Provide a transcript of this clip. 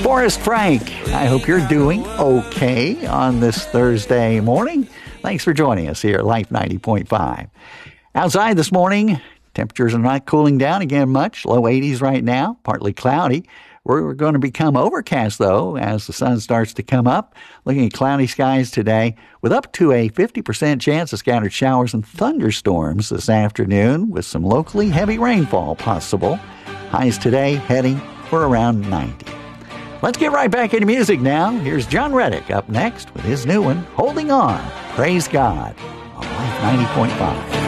Forrest Frank, I hope you're doing okay on this Thursday morning. Thanks for joining us here at Life 90.5. Outside this morning, temperatures are not cooling down again much. Low 80s right now, partly cloudy. We're going to become overcast, though, as the sun starts to come up. Looking at cloudy skies today with up to a 50% chance of scattered showers and thunderstorms this afternoon with some locally heavy rainfall possible. Highs today heading for around 90. Let's get right back into music now. Here's John Reddick up next with his new one, Holding On. Praise God on Life 90.5.